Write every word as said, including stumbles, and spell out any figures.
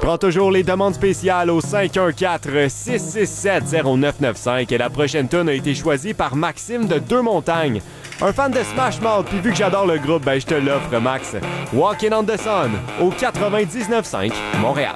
prends toujours les demandes spéciales au cinq un quatre, six six sept, zéro neuf neuf cinq et la prochaine tune a été choisie par Maxime de Deux Montagnes. Un fan de Smash Mouth, puis vu que j'adore le groupe, ben je te l'offre, Max. Walking on the Sun, au quatre-vingt-dix-neuf cinq, Montréal.